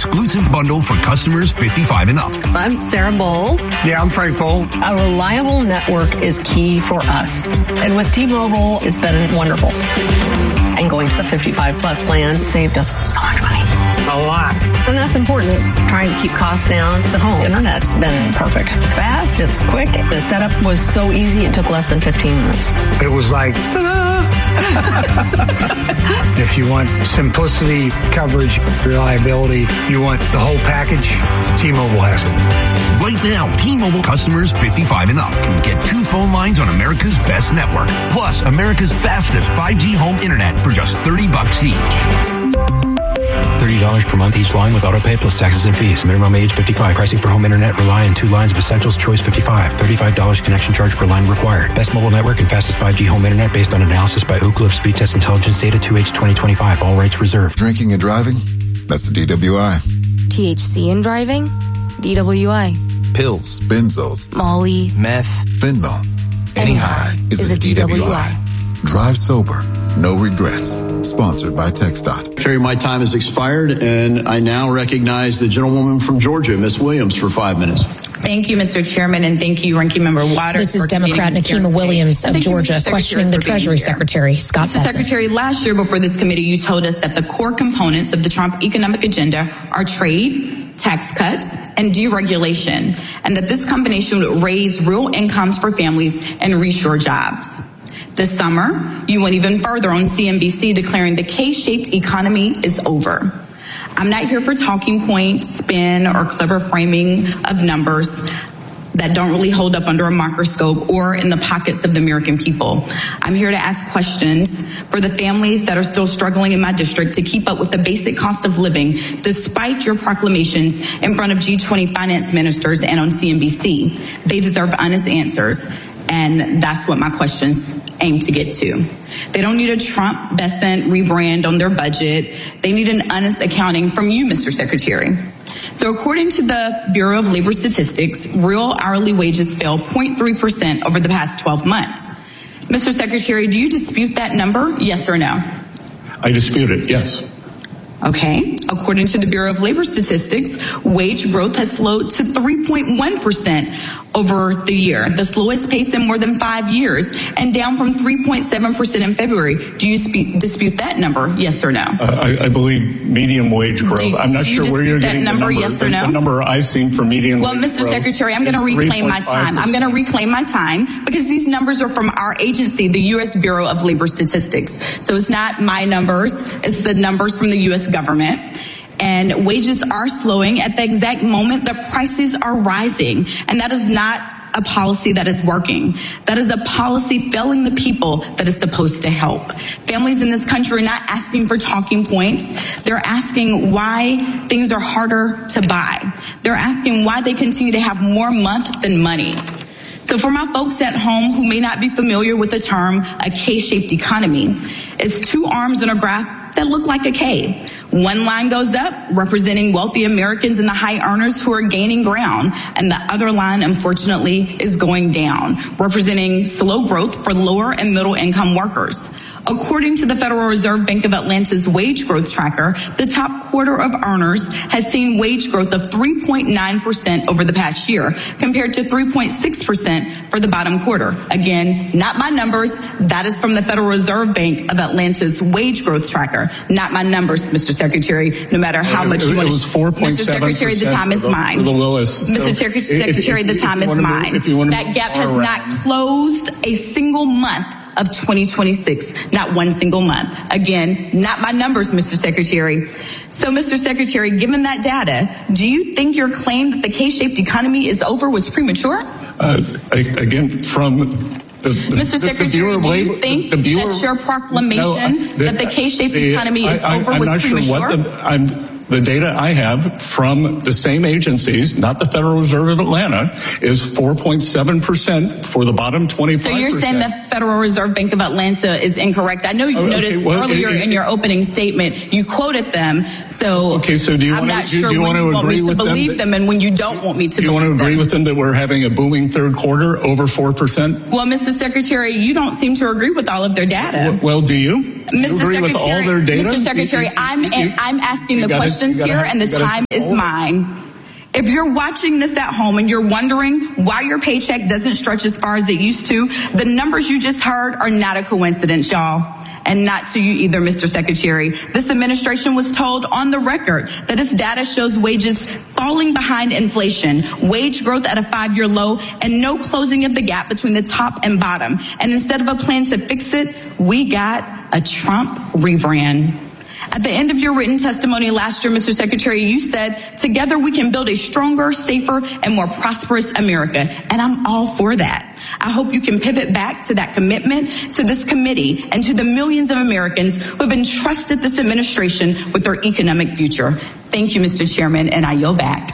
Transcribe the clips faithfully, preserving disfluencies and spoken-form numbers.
exclusive bundle for customers fifty-five and up. I'm Sarah Bowl. Yeah, I'm Frank Bowl. A reliable network is key for us. And with T-Mobile, it's been wonderful. And going to the fifty-five plus plan saved us so much money. A lot. And that's important. Trying to keep costs down. The home internet's been perfect. It's fast, it's quick. The setup was so easy, it took less than fifteen minutes. It was like, ta-da! If you want simplicity, coverage, reliability, you want the whole package, T-Mobile has it. Right now, T-Mobile customers fifty-five and up can get two phone lines on America's best network, plus America's fastest five G home internet for just thirty bucks each. thirty dollars per month each line with autopay plus taxes and fees. Minimum age fifty-five. Pricing for home internet rely on two lines of Essentials Choice fifty-five. thirty-five dollars connection charge per line required. Best mobile network and fastest five G home internet based on analysis by Ookla of Speed Test Intelligence Data two H twenty twenty-five. All rights reserved. Drinking and driving? That's the D W I. T H C in driving? D W I. Pills, benzos, Molly, meth, fentanyl. Any high is, is a, a D W I. D W I. Drive sober. No regrets. Sponsored by TxDOT. Terry, my time has expired, and I now recognize the gentlewoman from Georgia, Miz Williams, for five minutes. Thank you, Mister Chairman, and thank you, Ranking Member Waters. This is Democrat Nikema Williams of Georgia questioning the Treasury Secretary, Scott Mister Bessent. Secretary, last year before this committee, you told us that the core components of the Trump economic agenda are trade, tax cuts, and deregulation, and that this combination would raise real incomes for families and reshore jobs. This summer, you went even further on C N B C, declaring the K-shaped economy is over. I'm not here for talking points, spin, or clever framing of numbers that don't really hold up under a microscope or in the pockets of the American people. I'm here to ask questions for the families that are still struggling in my district to keep up with the basic cost of living, despite your proclamations in front of G twenty finance ministers and on C N B C. They deserve honest answers, and that's what my questions aim to get to. They don't need a Trump-Bessent rebrand on their budget. They need an honest accounting from you, Mister Secretary. So according to the Bureau of Labor Statistics, real hourly wages fell zero point three percent over the past twelve months. Mister Secretary, do you dispute that number, yes or no? I dispute it, yes. Okay. According to the Bureau of Labor Statistics, wage growth has slowed to three point one percent over the year, the slowest pace in more than five years, and down from three point seven percent in February. Do you spe- dispute that number, yes or no? Uh, I, I believe median wage growth. You, I'm not sure where you're getting that number, the number, yes or no? The number I've seen for median well, wage Mister growth. Well, Mister Secretary, I'm going to reclaim my time. I'm going to reclaim my time because these numbers are from our agency, the U S Bureau of Labor Statistics. So it's not my numbers. It's the numbers from the U S government. And wages are slowing at the exact moment that prices are rising. And that is not a policy that is working. That is a policy failing the people that is supposed to help. Families in this country are not asking for talking points. They're asking why things are harder to buy. They're asking why they continue to have more month than money. So for my folks at home who may not be familiar with the term a K-shaped economy, it's two arms in a graph that look like a K. One line goes up, representing wealthy Americans and the high earners who are gaining ground, and the other line, unfortunately, is going down, representing slow growth for lower and middle income workers. According to the Federal Reserve Bank of Atlanta's wage growth tracker, the top quarter of earners has seen wage growth of three point nine percent over the past year, compared to three point six percent for the bottom quarter. Again, not my numbers. That is from the Federal Reserve Bank of Atlanta's wage growth tracker. Not my numbers, Mister Secretary, no matter how much it, you want to. Mister Secretary, the time is mine. The lowest. Mister So Secretary, if, if, the time is mine. That gap has around. not closed a single month of twenty twenty-six, not one single month. Again, not my numbers, Mister Secretary. So, Mister Secretary, given that data, do you think your claim that the K-shaped economy is over was premature? Uh, again, from the, the, Mister the, Secretary, the Bureau of do you Labor, think the, the Bureau, that your proclamation no, I, the, that the K-shaped the, economy is I, I, over I'm was not premature? Sure what the, I'm, the data I have from the same agencies, not the Federal Reserve of Atlanta, is four point seven percent for the bottom twenty-five percent. So you're saying the Federal Reserve Bank of Atlanta is incorrect. I know you okay, noticed well, earlier it, it, in your opening statement, you quoted them. So, okay, so do you I'm want not to, sure do you when want to you want agree me to with believe them, them and when you don't want me to do you believe want to agree them. with them that we're having a booming third quarter over four percent? Well, Mister Secretary, you don't seem to agree with all of their data. Well, do you? Mister agree with all their data? Mister Secretary, You- you- I'm you- you- I'm asking the gotta- questions gotta here, have- and the you gotta- time is mine. If you're watching this at home and you're wondering why your paycheck doesn't stretch as far as it used to, the numbers you just heard are not a coincidence, y'all. And not to you either, Mister Secretary. This administration was told on the record that its data shows wages falling behind inflation, wage growth at a five-year low, and no closing of the gap between the top and bottom. And instead of a plan to fix it, we got a Trump rebrand. At the end of your written testimony last year, Mister Secretary, you said, together we can build a stronger, safer, and more prosperous America. And I'm all for that. I hope you can pivot back to that commitment to this committee and to the millions of Americans who have entrusted this administration with their economic future. Thank you, Mister Chairman, and I yield back.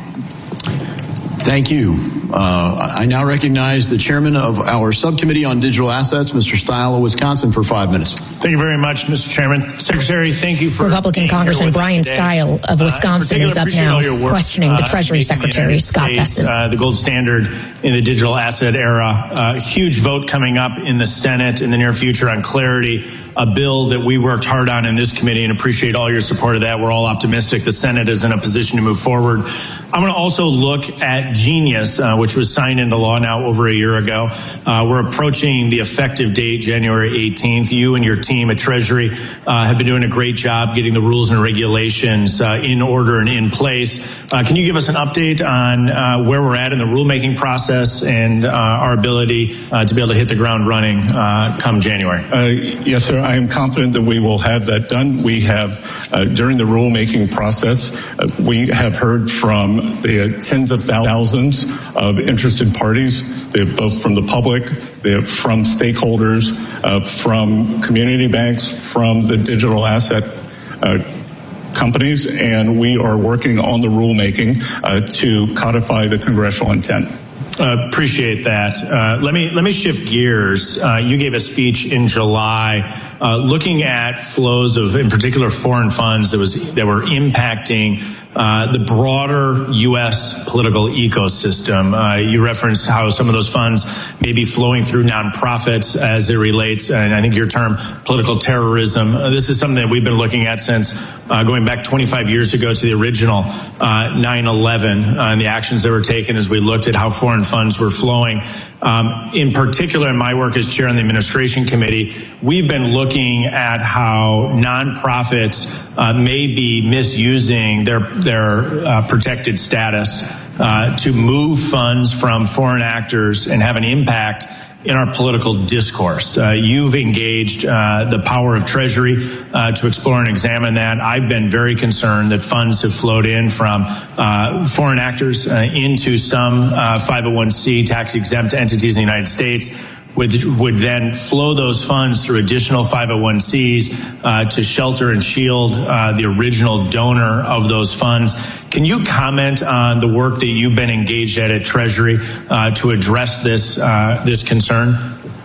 Thank you. Uh, I now recognize the chairman of our subcommittee on digital assets, Mister Stile of Wisconsin, for five minutes. Thank you very much, Mister Chairman. Secretary, thank you for Republican Congressman Brian Stile of Wisconsin uh, is up now, questioning the uh, Treasury Secretary, the Scott States, Bessent. Uh, the gold standard in the digital asset era. Uh, huge vote coming up in the Senate in the near future on Clarity, a bill that we worked hard on in this committee, and appreciate all your support of that. We're all optimistic the Senate is in a position to move forward. I'm going to also look at Genius, uh, which was signed into law now over a year ago. Uh, we're approaching the effective date, January eighteenth. You and your team at Treasury uh, have been doing a great job getting the rules and regulations uh, in order and in place. Uh, can you give us an update on uh, where we're at in the rulemaking process and uh, our ability uh, to be able to hit the ground running uh, come January? Uh, yes, sir. I am confident that we will have that done. We have, uh, during the rulemaking process, uh, we have heard from the tens of thousands of interested parties, both from the public, from stakeholders, uh, from community banks, from the digital asset uh, companies, and we are working on the rulemaking uh, to codify the congressional intent. Uh, appreciate that. Uh, let me let me shift gears. Uh, you gave a speech in July uh, looking at flows of, in particular, foreign funds that was that were impacting uh, the broader U S political ecosystem. Uh, you referenced how some of those funds may be flowing through nonprofits as it relates, and I think your term, political terrorism. Uh, this is something that we've been looking at since uh, going back twenty-five years ago to the original uh, nine eleven uh, and the actions that were taken as we looked at how foreign funds were flowing. Um, in particular, in my work as chair on the administration committee, we've been looking at how nonprofits uh, may be misusing their their uh, protected status uh, to move funds from foreign actors and have an impact in our political discourse. Uh, you've engaged uh, the power of Treasury uh, to explore and examine that. I've been very concerned that funds have flowed in from uh, foreign actors uh, into some uh, five oh one c tax-exempt entities in the United States, would, would then flow those funds through additional five oh one c's uh, to shelter and shield uh, the original donor of those funds. Can you comment on the work that you've been engaged at at Treasury uh, to address this uh, this concern?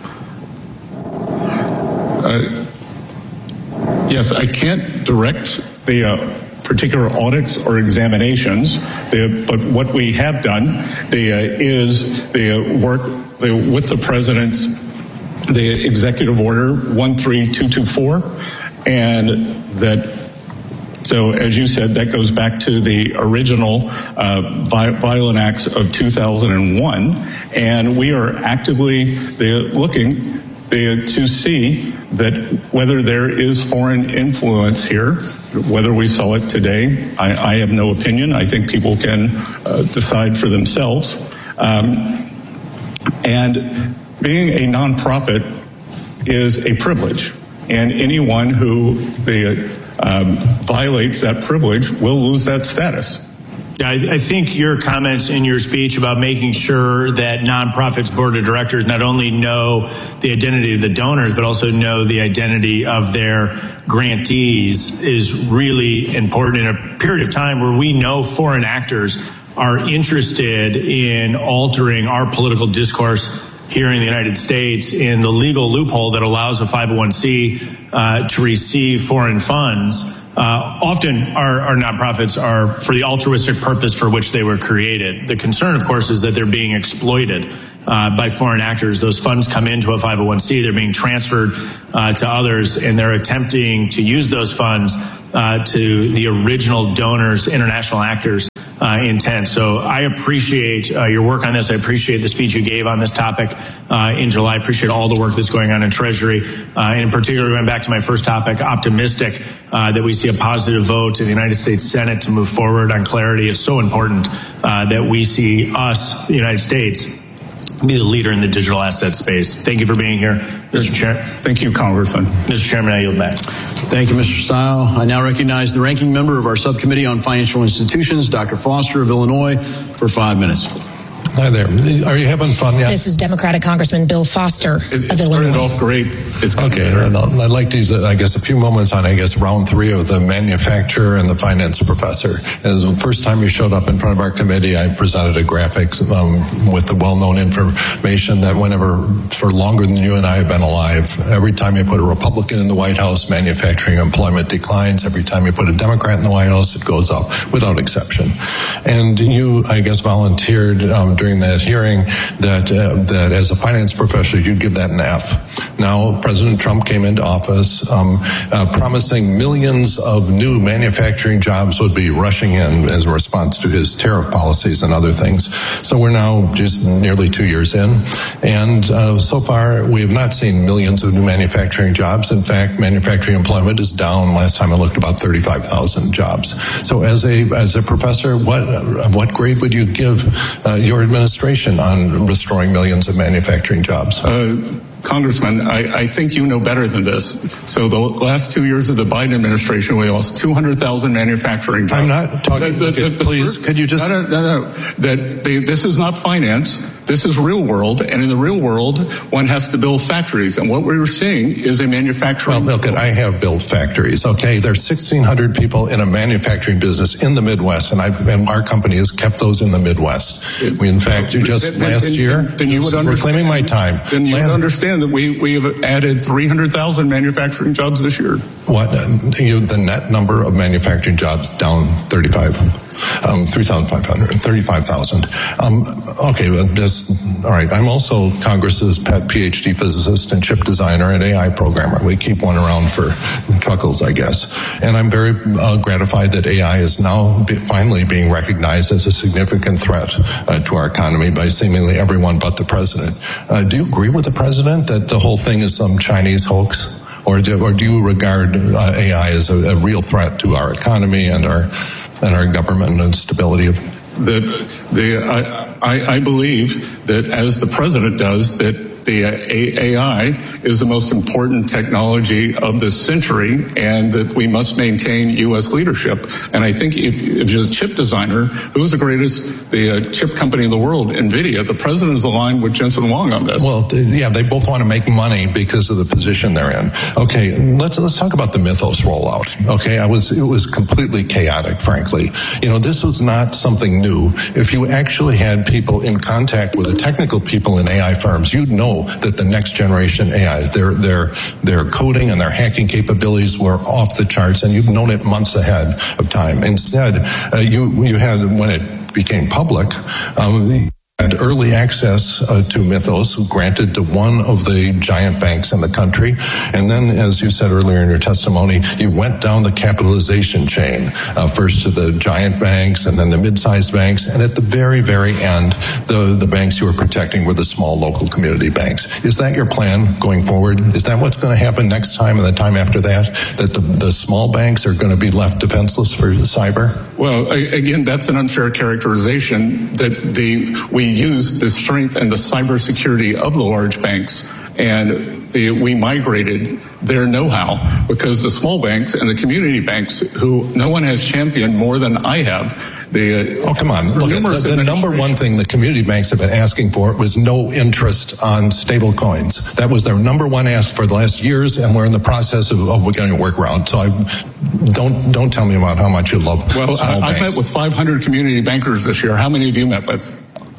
Uh, yes, I can't direct the uh, particular audits or examinations, the, but what we have done the, uh, is the uh, work the, with the President's the executive order one three two two four, and that. So, as you said, that goes back to the original uh, violent acts of two thousand one, and we are actively uh, looking uh, to see that whether there is foreign influence here, whether we saw it today, I, I have no opinion. I think people can uh, decide for themselves. Um, and being a nonprofit is a privilege, and anyone who the Um, violates that privilege will lose that status. Yeah, I, I think your comments in your speech about making sure that nonprofits' board of directors not only know the identity of the donors, but also know the identity of their grantees is really important in a period of time where we know foreign actors are interested in altering our political discourse here in the United States in the legal loophole that allows a five oh one c uh, to receive foreign funds. Uh, often our, our nonprofits are for the altruistic purpose for which they were created. The concern, of course, is that they're being exploited uh, by foreign actors. Those funds come into a five oh one c, they're being transferred uh, to others, and they're attempting to use those funds uh, to the original donors, international actors, Uh, intent. So I appreciate uh, your work on this. I appreciate the speech you gave on this topic uh, in July. I appreciate all the work that's going on in Treasury. Uh, and in particular, going back to my first topic, optimistic uh, that we see a positive vote in the United States Senate to move forward on clarity. It's so important uh, that we see us, the United States, be the leader in the digital asset space. Thank you for being here, Mister Chair. Thank you, Congressman. Mister Chairman, I yield back. Thank you, Mister Stile. I now recognize the ranking member of our subcommittee on financial institutions, Doctor Foster of Illinois, for five minutes. Hi there. Are you having fun yet? This is Democratic Congressman Bill Foster It, it of started Illinois. off great. It's Okay, I'd like to use, I guess, a few moments on, I guess, round three of the manufacturer and the finance professor. As the first time you showed up in front of our committee, I presented a graphic um, with the well-known information that whenever, for longer than you and I have been alive, every time you put a Republican in the White House, manufacturing employment declines. Every time you put a Democrat in the White House, it goes up, without exception. And you, I guess, volunteered um, during that hearing that uh, that as a finance professor you'd give that an F. Now President Trump came into office um, uh, promising millions of new manufacturing jobs would be rushing in as a response to his tariff policies and other things. So we're now just nearly two years in, and uh, so far we have not seen millions of new manufacturing jobs. In fact, manufacturing employment is down. Last time I looked, about thirty-five thousand jobs. So as a as a professor, what uh, what grade would you give uh, your administration on restoring millions of manufacturing jobs? Uh, Congressman, I, I think you know better than this. So the last two years of the Biden administration, we lost two hundred thousand manufacturing jobs. I'm not talking, the, the, okay, the please, first, could you just... No, no, no, no. That they, this is not finance. This is real world. And in the real world, one has to build factories. And what we're seeing is a manufacturing... Well, look, I have built factories, okay? There's sixteen hundred people in a manufacturing business in the Midwest, and, I, and our company has kept those in the Midwest. We, in fact, just then, last then, year, then you would we're claiming my time. Then you last, would understand that we, we have added three hundred thousand manufacturing jobs this year. What? Uh, you, the net number of manufacturing jobs down thirty-five. Um, three thousand five hundred, thirty-five thousand. Um, okay, well, just, all right. I'm also Congress's pet PhD physicist and chip designer and A I programmer. We keep one around for chuckles, I guess. And I'm very uh, gratified that A I is now be, finally being recognized as a significant threat uh, to our economy by seemingly everyone but the president. Uh, do you agree with the president that the whole thing is some Chinese hoax? Or do, or do you regard uh, A I as a, a real threat to our economy and our and our government and stability? The, the, I, I believe that, as the president does, that the A I is the most important technology of this century, and that we must maintain U S leadership. And I think if, if you're a chip designer, who's the greatest the uh, chip company in the world, NVIDIA, the president is aligned with Jensen Huang on this. Well, yeah, they both want to make money because of the position they're in. Okay, let's let's talk about the Mythos rollout. Okay, I was it was completely chaotic, frankly. You know, this was not something new. If you actually had people in contact with the technical people in A I firms, you'd know that the next generation A Is, their their their coding and their hacking capabilities were off the charts, and you've known it months ahead of time. Instead, uh, you you had, when it became public, um, the had early access uh, to Mythos granted to one of the giant banks in the country. And then, as you said earlier in your testimony, you went down the capitalization chain, uh, first to the giant banks and then the mid-sized banks. And at the very, very end, the, the banks you were protecting were the small local community banks. Is that your plan going forward? Is that what's going to happen next time and the time after that? That the, the small banks are going to be left defenseless for cyber? Well, again, that's an unfair characterization that the we use the strength and the cybersecurity of the large banks, and the, we migrated their know-how, because the small banks and the community banks, who no one has championed more than I have. The, oh, come on. Look, the, the number one thing the community banks have been asking for was no interest on stable coins. That was their number one ask for the last years, and we're in the process of, of we're going to work around. So I, don't don't tell me about how much you love well, small I, banks. I met with five hundred community bankers this year. How many have you met with?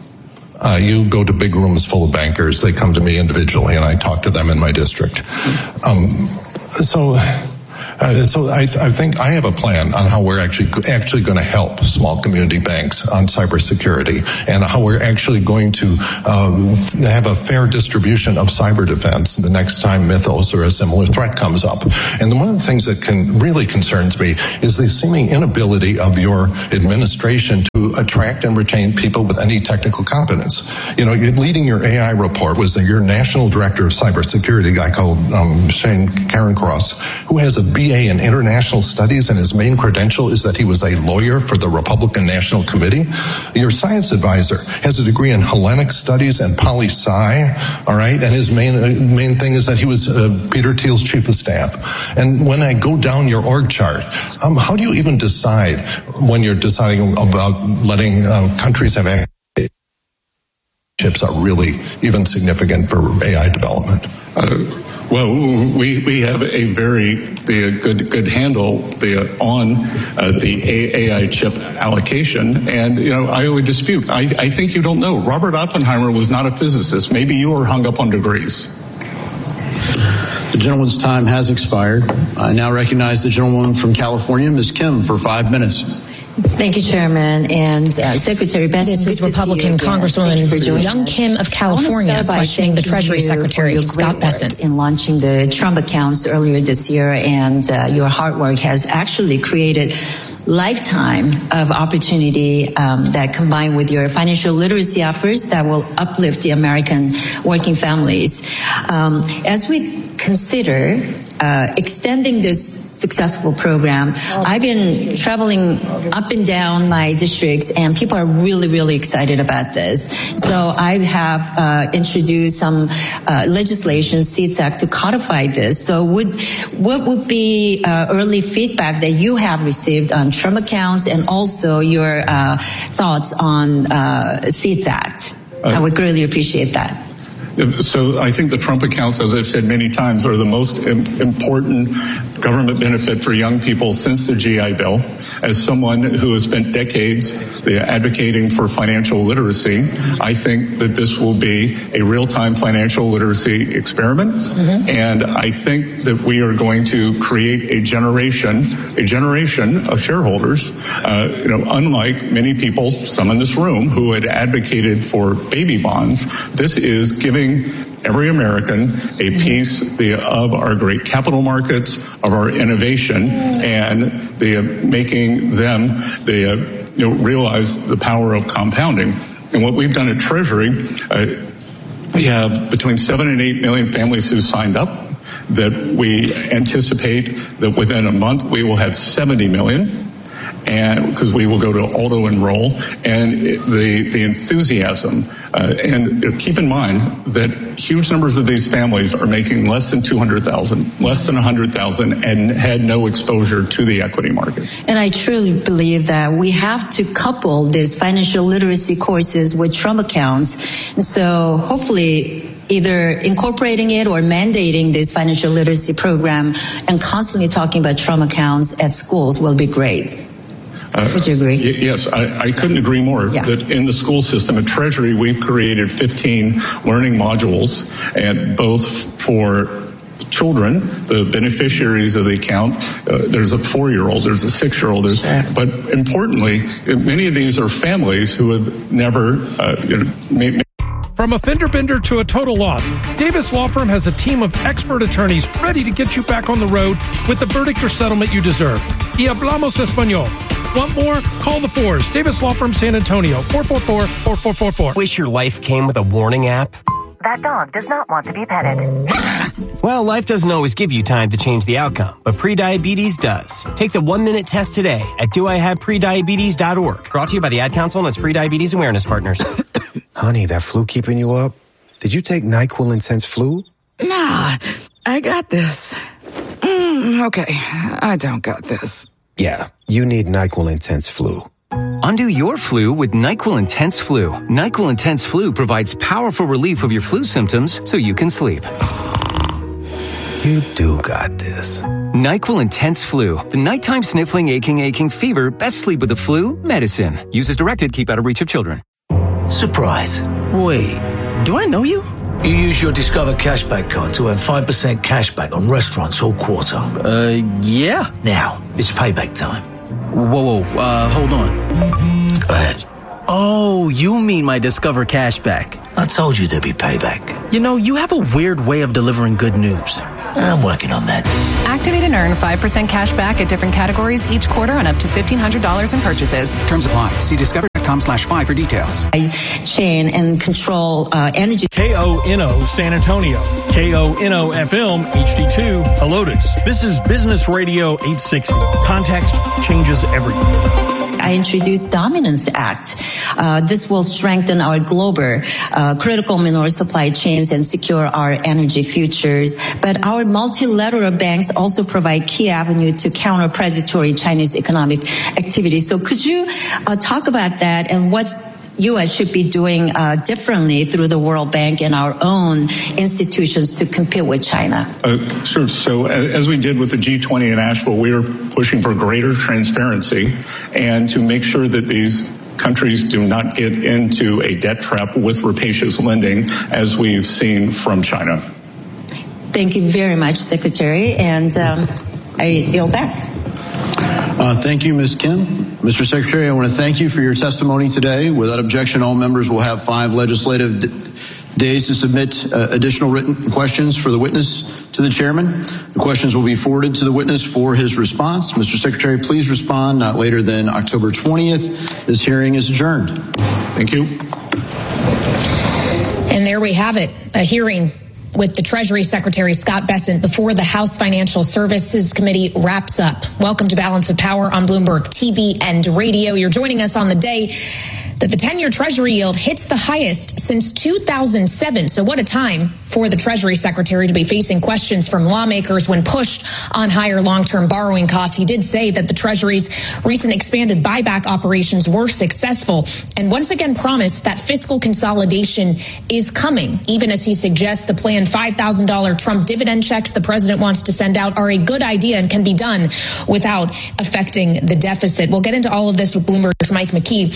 Uh, you go to big rooms full of bankers. They come to me individually, and I talk to them in my district. Um, so... Uh, so I, th- I think I have a plan on how we're actually actually going to help small community banks on cybersecurity and how we're actually going to um, have a fair distribution of cyber defense the next time Mythos or a similar threat comes up. And one of the things that can really concerns me is the seeming inability of your administration to attract and retain people with any technical competence. You know, leading your A I report was the, your national director of cybersecurity, a guy called um, Shane Carencross, who has a B A in international studies, and his main credential is that he was a lawyer for the Republican National Committee. Your science advisor has a degree in Hellenic studies and poli-sci, all right, and his main uh, main thing is that he was uh, Peter Thiel's chief of staff. And when I go down your org chart, um, how do you even decide when you're deciding about letting uh, countries have access chips are really even significant for A I development? Uh, Well, we we have a very the good good handle the on uh, the A I chip allocation, and you know I would dispute. I, I think you don't know. Robert Oppenheimer was not a physicist. Maybe you were hung up on degrees. The gentleman's time has expired. I now recognize the gentlewoman from California, Miz Kim, for five minutes. Thank you, Chairman, and uh, Secretary Benson. This is Republican Congresswoman Young Kim of California questioning the Treasury Secretary, Scott Bessent. In launching the Trump accounts earlier this year, and uh, your hard work has actually created lifetime of opportunity um, that combined with your financial literacy efforts that will uplift the American working families. Um, as we consider uh, extending this successful program, I've been traveling up and down my districts, and people are really, really excited about this. So I have uh, introduced some uh, legislation, SEEDS Act, to codify this. So would, what would be uh, early feedback that you have received on Trump accounts, and also your uh, thoughts on uh, SEEDS Act? Uh, I would greatly appreciate that. So I think the Trump accounts, as I've said many times, are the most important government benefit for young people since the G I Bill. As someone who has spent decades advocating for financial literacy, I think that this will be a real-time financial literacy experiment. Mm-hmm. And I think that we are going to create a generation, a generation of shareholders, uh, you know, unlike many people, some in this room, who had advocated for baby bonds. This is giving every American a piece the, of our great capital markets, of our innovation, and the uh, making them the uh, you know, realize the power of compounding. And what we've done at Treasury, uh, we have between seven and eight million families who signed up. That we anticipate that within a month we will have seventy million. And because we will go to auto enroll, and the the enthusiasm, uh, and keep in mind that huge numbers of these families are making less than two hundred thousand, less than one hundred thousand, and had no exposure to the equity market. And I truly believe that we have to couple these financial literacy courses with Trump accounts. And so hopefully, either incorporating it or mandating this financial literacy program and constantly talking about Trump accounts at schools will be great. Uh, Would you agree? Y- yes, I, I couldn't agree more. Yeah. That in the school system at Treasury, we've created fifteen learning modules, and both for children, the beneficiaries of the account. Uh, there's a four-year-old, there's a six-year-old, there's, sure. But importantly, many of these are families who have never uh, you know, made. From a fender bender to a total loss, Davis Law Firm has a team of expert attorneys ready to get you back on the road with the verdict or settlement you deserve. Y hablamos español. Want more? Call the fours. Davis Law Firm, San Antonio, four four four, four four four four. Wish your life came with a warning app? That dog does not want to be petted. Well, life doesn't always give you time to change the outcome, but prediabetes does. Take the one-minute test today at do I have prediabetes dot org. Brought to you by the Ad Council and its Prediabetes Awareness Partners. Honey, that flu keeping you up? Did you take NyQuil Intense Flu? Nah, I got this. Mm, okay, I don't got this. Yeah, you need NyQuil Intense Flu. Undo your flu with NyQuil Intense Flu. NyQuil Intense Flu provides powerful relief of your flu symptoms so you can sleep. You do got this. NyQuil Intense Flu. The nighttime sniffling, aching, aching fever. Best sleep with the flu medicine. Use as directed. Keep out of reach of children. Surprise. Wait, do I know you? You use your Discover Cashback card to earn five percent cashback on restaurants all quarter. Uh, yeah. Now, it's payback time. Whoa, whoa, uh, hold on. Go ahead. Oh, you mean my Discover Cashback. I told you there'd be payback. You know, you have a weird way of delivering good news. I'm working on that. Activate and earn five percent cash back at different categories each quarter on up to fifteen hundred dollars in purchases. Terms apply. See discover.com slash five for details. Chain and control uh, energy. K O N O San Antonio. K O N O F M H D two Helotes. This is Business Radio eight sixty. Context changes everything. I introduced Dominance Act. Uh, this will strengthen our global uh, critical mineral supply chains and secure our energy futures. But our multilateral banks also provide key avenue to counter predatory Chinese economic activity. So could you uh, talk about that and what U S should be doing uh, differently through the World Bank and our own institutions to compete with China? Uh, sure. So as we did with the G twenty in Asheville, we are pushing for greater transparency and to make sure that these countries do not get into a debt trap with rapacious lending, as we've seen from China. Thank you very much, Secretary. And um, I yield back. Uh, thank you, Miz Kim. Mister Secretary, I want to thank you for your testimony today. Without objection, all members will have five legislative d- days to submit uh, additional written questions for the witness to the chairman. The questions will be forwarded to the witness for his response. Mister Secretary, please respond not later than October twentieth. This hearing is adjourned. Thank you. And there we have it, a hearing with the Treasury Secretary, Scott Bessent, before the House Financial Services Committee wraps up. Welcome to Balance of Power on Bloomberg T V and radio. You're joining us on the day that the ten-year Treasury yield hits the highest since two thousand seven. So what a time for the Treasury Secretary to be facing questions from lawmakers when pushed on higher long-term borrowing costs. He did say that the Treasury's recent expanded buyback operations were successful and once again promised that fiscal consolidation is coming, even as he suggests the planned five thousand dollars Trump dividend checks the president wants to send out are a good idea and can be done without affecting the deficit. We'll get into all of this with Bloomberg's Mike McKee.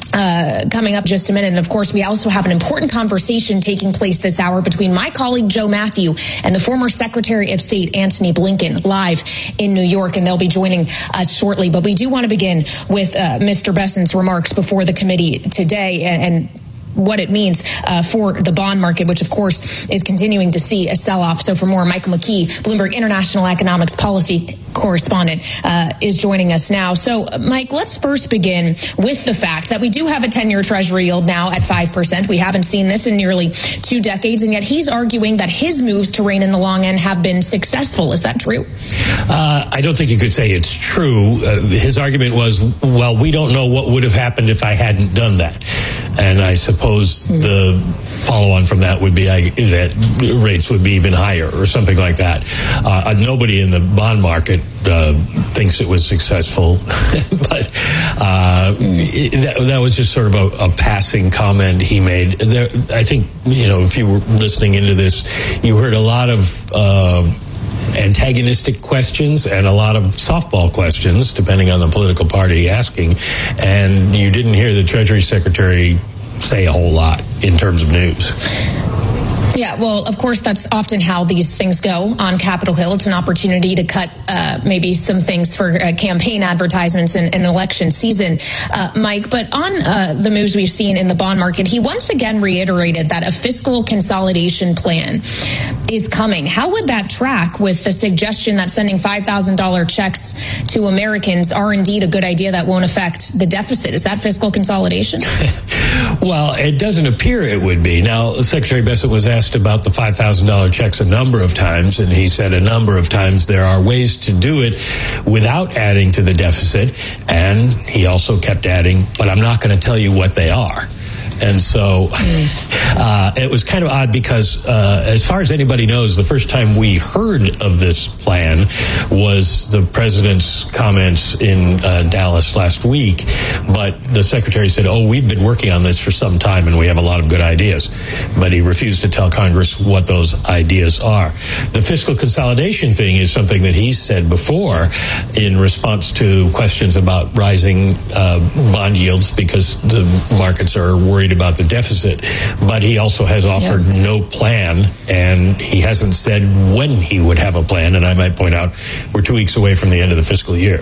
Uh, coming up just a minute. And of course, we also have an important conversation taking place this hour between my colleague Joe Matthew and the former Secretary of State Antony Blinken live in New York, and they'll be joining us shortly. But we do want to begin with uh, Mister Bessent's remarks before the committee today and, and what it means uh, for the bond market, which of course is continuing to see a sell-off. So for more, Michael McKee, Bloomberg International Economics Policy Correspondent, uh, is joining us now. So Mike, let's first begin with the fact that we do have a ten-year Treasury yield now at five percent. We haven't seen this in nearly two decades, and yet he's arguing that his moves to rein in the long end have been successful. Is that true? Uh, I don't think you could say it's true. Uh, his argument was, well, we don't know what would have happened if I hadn't done that. And I suppose mm-hmm. the follow-on from that would be I, that rates would be even higher or something like that. Uh, nobody in the bond market uh, thinks it was successful, but uh, it, that, that was just sort of a, a passing comment he made. There, I think, you know, if you were listening into this, you heard a lot of uh, antagonistic questions and a lot of softball questions, depending on the political party asking, and you didn't hear the Treasury Secretary say a whole lot in terms of news. Yeah, well, of course, that's often how these things go on Capitol Hill. It's an opportunity to cut uh, maybe some things for uh, campaign advertisements in, in election season, uh, Mike. But on uh, the moves we've seen in the bond market, he once again reiterated that a fiscal consolidation plan is coming. How would that track with the suggestion that sending five thousand dollars checks to Americans are indeed a good idea that won't affect the deficit? Is that fiscal consolidation? Well, it doesn't appear it would be. Now, Secretary Bessent was asked about the five thousand dollars checks a number of times, and he said a number of times there are ways to do it without adding to the deficit, and he also kept adding, but I'm not going to tell you what they are. And so uh, it was kind of odd because uh, as far as anybody knows, the first time we heard of this plan was the president's comments in uh, Dallas last week. But the secretary said, oh, we've been working on this for some time and we have a lot of good ideas. But he refused to tell Congress what those ideas are. The fiscal consolidation thing is something that he said before in response to questions about rising uh, bond yields because the markets are worried worried about the deficit. But he also has offered yeah. no plan, and he hasn't said when he would have a plan. And I might point out, we're two weeks away from the end of the fiscal year.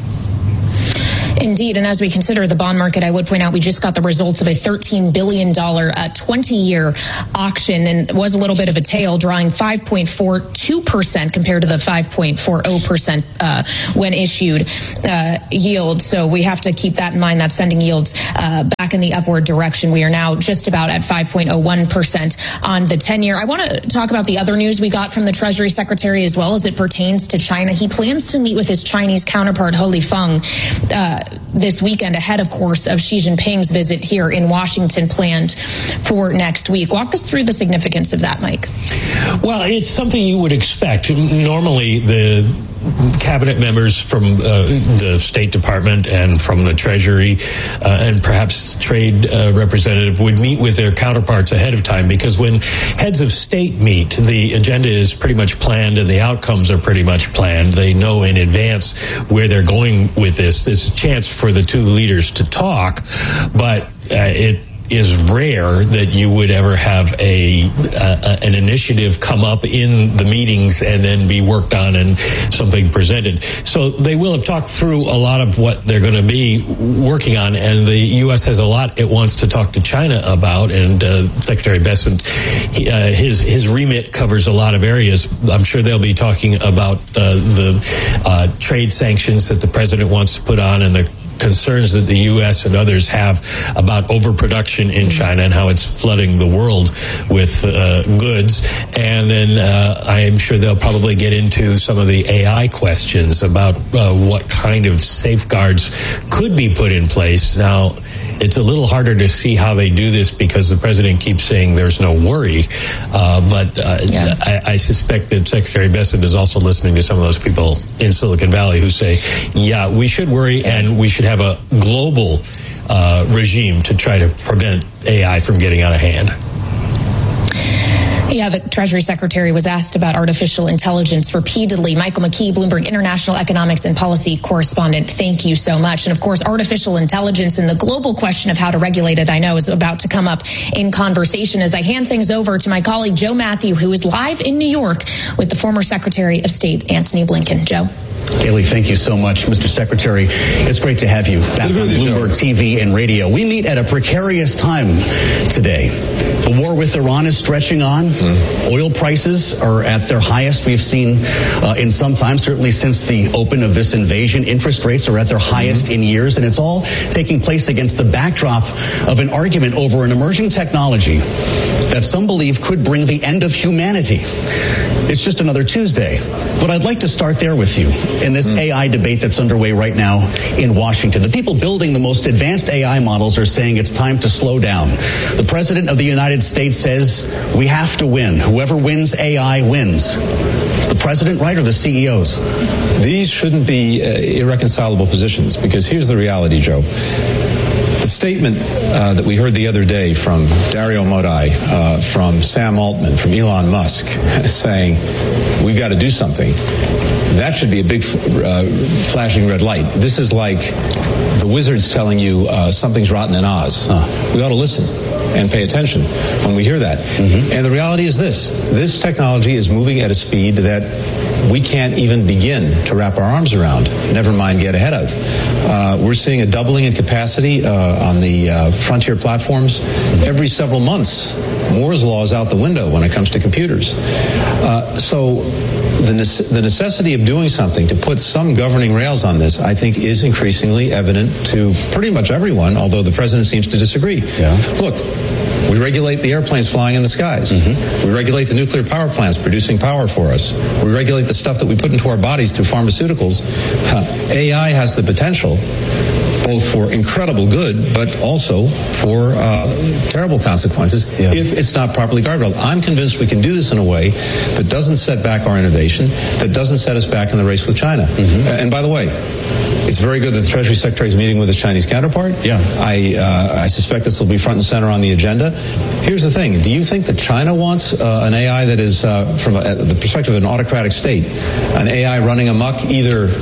Indeed, and as we consider the bond market, I would point out we just got the results of a thirteen billion dollars uh, twenty-year auction, and it was a little bit of a tail, drawing five point four two percent compared to the five point four zero percent uh, when issued uh, yield. So we have to keep that in mind. That's sending yields uh, back in the upward direction. We are now just about at five point zero one percent on the ten-year. I want to talk about the other news we got from the Treasury Secretary as well as it pertains to China. He plans to meet with his Chinese counterpart, Ho Lifeng, uh, this weekend ahead, of course, of Xi Jinping's visit here in Washington planned for next week. Walk us through the significance of that, Mike. Well, it's something you would expect. Normally, the cabinet members from uh, the State Department and from the Treasury uh, and perhaps trade uh, representative would meet with their counterparts ahead of time, because when heads of state meet, the agenda is pretty much planned and the outcomes are pretty much planned. They know in advance where they're going with this. There's a chance for the two leaders to talk, but uh, it is rare that you would ever have a uh, an initiative come up in the meetings and then be worked on and something presented. So they will have talked through a lot of what they're going to be working on, and the U S has a lot it wants to talk to China about, and uh, Secretary Bessent, he, uh, his his remit covers a lot of areas. I'm sure they'll be talking about uh, the uh, trade sanctions that the president wants to put on, and the concerns that the U S and others have about overproduction in China and how it's flooding the world with uh, goods. And then uh, I am sure they'll probably get into some of the A I questions about uh, what kind of safeguards could be put in place. Now, it's a little harder to see how they do this because the president keeps saying there's no worry. Uh, but uh, yeah. I, I suspect that Secretary Bessent is also listening to some of those people in Silicon Valley who say, yeah, we should worry and we should have a global uh, regime to try to prevent A I from getting out of hand. Yeah, the Treasury Secretary was asked about artificial intelligence repeatedly. Michael McKee, Bloomberg International Economics and Policy Correspondent, thank you so much. And of course, artificial intelligence and the global question of how to regulate it, I know, is about to come up in conversation as I hand things over to my colleague, Joe Matthew, who is live in New York with the former Secretary of State, Antony Blinken. Joe. Kaylee, thank you so much. Mister Secretary, it's great to have you back on Bloomberg T V and radio. We meet at a precarious time today. The war with Iran is stretching on. Mm. Oil prices are at their highest we've seen uh, in some time, certainly since the open of this invasion. Interest rates are at their highest mm. in years, and it's all taking place against the backdrop of an argument over an emerging technology that some believe could bring the end of humanity. It's just another Tuesday. But I'd like to start there with you in this mm. A I debate that's underway right now in Washington. The people building the most advanced A I models are saying it's time to slow down. The President of the United States says we have to win. Whoever wins A I wins. Is the President right or the C E Os? These shouldn't be uh, irreconcilable positions, because here's the reality, Joe. The statement uh, that we heard the other day from Dario Modi, uh, from Sam Altman, from Elon Musk, saying we've got to do something, that should be a big uh, flashing red light. This is like the wizards telling you uh, something's rotten in Oz. Huh. We ought to listen and pay attention when we hear that. Mm-hmm. And the reality is this. This technology is moving at a speed that we can't even begin to wrap our arms around, never mind get ahead of. Uh, we're seeing a doubling in capacity uh, on the uh, frontier platforms every several months. Moore's law is out the window when it comes to computers. Uh, so the, ne- the necessity of doing something to put some governing rails on this, I think, is increasingly evident to pretty much everyone, although the president seems to disagree. Yeah. Look, we regulate the airplanes flying in the skies. Mm-hmm. We regulate the nuclear power plants producing power for us. We regulate the stuff that we put into our bodies through pharmaceuticals. Uh, A I has the potential both for incredible good, but also for uh, terrible consequences yeah. if it's not properly guarded. I'm convinced we can do this in a way that doesn't set back our innovation, that doesn't set us back in the race with China. Mm-hmm. Uh, and by the way, it's very good that the Treasury Secretary is meeting with his Chinese counterpart. Yeah. I uh, I suspect this will be front and center on the agenda. Here's the thing. Do you think that China wants uh, an A I that is, uh, from a, the perspective of an autocratic state, an A I running amok either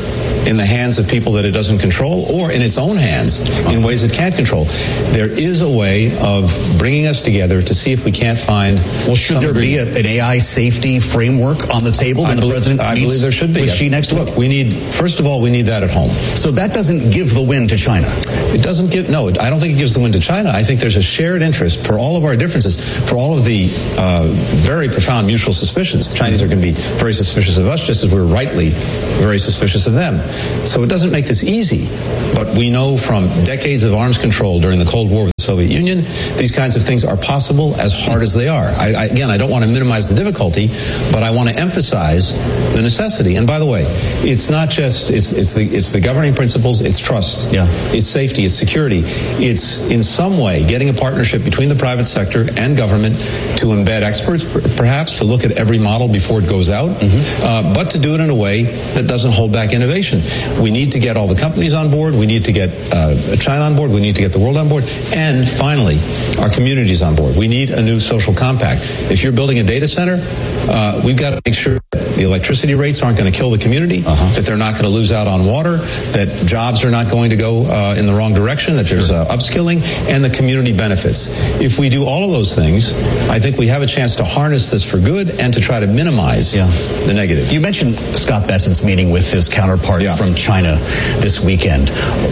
in the hands of people that it doesn't control, or in its own hands in ways it can't control. There is a way of bringing us together to see if we can't find. Well, should there be a, an A I safety framework on the table when I the believe, president I meets believe there should be. with Xi next Look, week? we need, first of all, we need that at home. So that doesn't give the win to China. It doesn't give, no, I don't think it gives the win to China. I think there's a shared interest for all of our differences, for all of the uh, very profound mutual suspicions. The Chinese are going to be very suspicious of us, just as we're rightly very suspicious of them. So it doesn't make this easy, but we know from decades of arms control during the Cold War with the Soviet Union, these kinds of things are possible as hard as they are. I, I, again, I don't want to minimize the difficulty, but I want to emphasize the necessity. And by the way, it's not just, it's, it's, the, it's the governing principles, it's trust, yeah. it's safety, it's security. It's in some way getting a partnership between the private sector and government to embed experts, perhaps, to look at every model before it goes out, mm-hmm. uh, but to do it in a way that doesn't hold back innovation. We need to get all the companies on board. We need to get uh, China on board. We need to get the world on board. And finally, our communities on board. We need a new social compact. If you're building a data center, uh, we've got to make sure the electricity rates aren't going to kill the community, uh-huh. that they're not going to lose out on water, that jobs are not going to go uh, in the wrong direction, that there's uh, upskilling, and the community benefits. If we do all of those things, I think we have a chance to harness this for good and to try to minimize yeah. the negative. You mentioned Scott Bessent's meeting with his counterpart yeah. from China this weekend.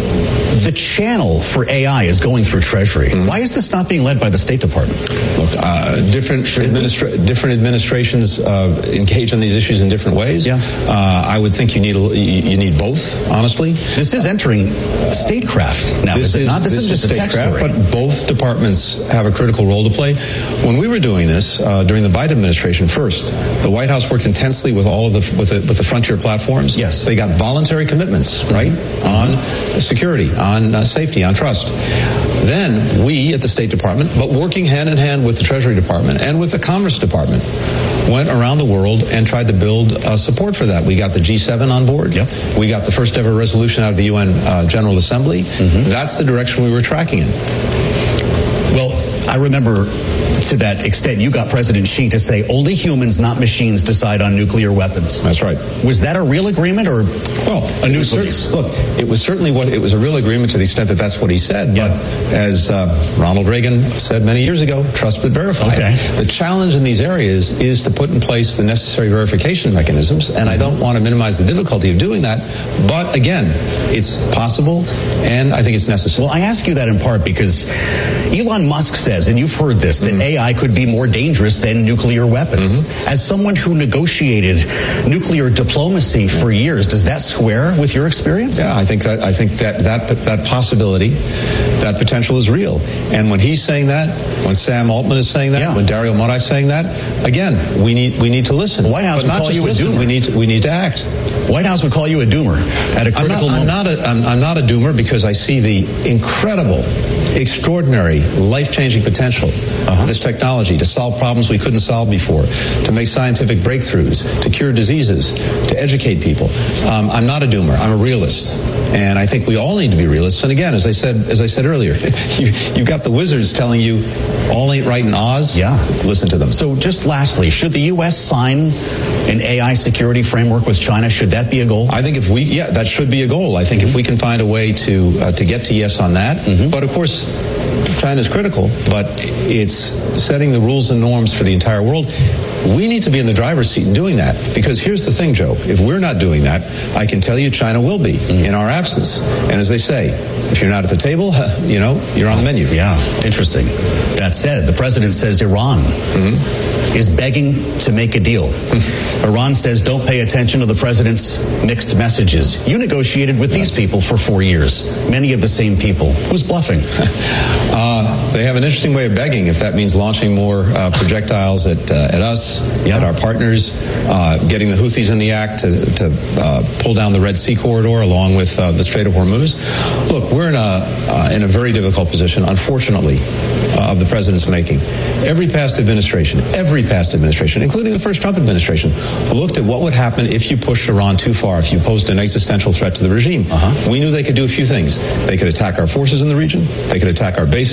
The channel for A I is going through Treasury. Mm-hmm. Why is this not being led by the State Department? Look, uh, different administra- different administrations uh, engage in these issues in different ways. Yeah. Uh, I would think you need you need both. Honestly, this is entering statecraft now. This is it is not? This, this is just is a tech statecraft, story. but both departments have a critical role to play. When we were doing this uh, during the Biden administration, first the White House worked intensely with all of the with the, with the frontier platforms. Yes, they got voluntary commitments, right, on security, on uh, safety, on trust. Then we at the State Department, but working hand in hand with the Treasury Department and with the Commerce Department, went around the world and tried to build uh, support for that. We got the G seven on board. Yep. We got the first ever resolution out of the U N uh, General Assembly. Mm-hmm. That's the direction we were tracking in. Well, I remember to that extent, you got President Xi to say only humans, not machines, decide on nuclear weapons. That's right. Was that a real agreement or well, a new release? Look, it was certainly what it was a real agreement to the extent that that's what he said. Yeah. But as uh, Ronald Reagan said many years ago, trust but verify. Okay. The challenge in these areas is to put in place the necessary verification mechanisms, and I don't want to minimize the difficulty of doing that. But again, it's possible, and I think it's necessary. Well, I ask you that in part because Elon Musk says, and you've heard this, that mm-hmm. A I could be more dangerous than nuclear weapons. Mm-hmm. As someone who negotiated nuclear diplomacy for years, does that square with your experience? Yeah, I think that I think that that that possibility, that potential is real. And when he's saying that, when Sam Altman is saying that, yeah. when Dario Modi is saying that, again, we need we need to listen. The White House but would not call just you listen, a doomer. We need to, we need to act. White House would call you a doomer at a critical I'm not, moment. I'm not a, I'm, I'm not a doomer because I see the incredible, extraordinary, life-changing potential uh-huh. of this technology to solve problems we couldn't solve before, to make scientific breakthroughs, to cure diseases, to educate people. Um, I'm not a doomer. I'm a realist, and I think we all need to be realists. And again, as I said, as I said earlier, you, you've got the wizards telling you all ain't right in Oz. Yeah, listen to them. So, just lastly, should the U S sign an A I security framework with China? Should that be a goal? I think if we, yeah, that should be a goal. I think mm-hmm. if we can find a way to uh, to get to yes on that. Mm-hmm. But of course, China is critical, but it's setting the rules and norms for the entire world. We need to be in the driver's seat in doing that, because here's the thing, Joe. If we're not doing that, I can tell you China will be mm-hmm. in our absence. And as they say, if you're not at the table, you know, you're on the menu. Yeah, interesting. That said, the president says Iran mm-hmm. is begging to make a deal. Iran says don't pay attention to the president's mixed messages. You negotiated with these people for four years, many of the same people. Who's bluffing? uh, they have an interesting way of begging, if that means launching more uh, projectiles at uh, at us, yeah. at our partners, uh, getting the Houthis in the act to, to uh, pull down the Red Sea corridor along with uh, the Strait of Hormuz. Look, we're in a uh, in a very difficult position, unfortunately, uh, of the president's making. Every past administration, every past administration, including the first Trump administration, looked at what would happen if you pushed Iran too far, if you posed an existential threat to the regime. Uh-huh. We knew they could do a few things. They could attack our forces in the region. They could attack our bases in the region.